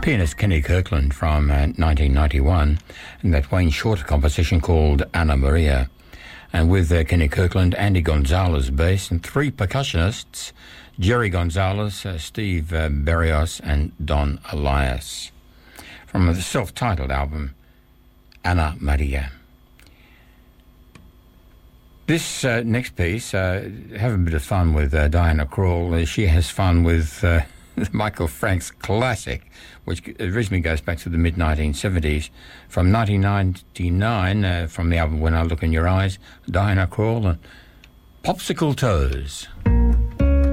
Pianist Kenny Kirkland from 1991, and that Wayne Shorter composition called Anna Maria. And with Kenny Kirkland, Andy Gonzalez bass, and three percussionists, Jerry Gonzalez, Steve Berrios, and Don Elias. From the self-titled album, Anna Maria. This next piece, have a bit of fun with Diana Krall. She has fun with Michael Frank's classic, which originally goes back to the mid-1970s. From 1999, from the album When I Look in Your Eyes, Diana Krall and Popsicle Toes.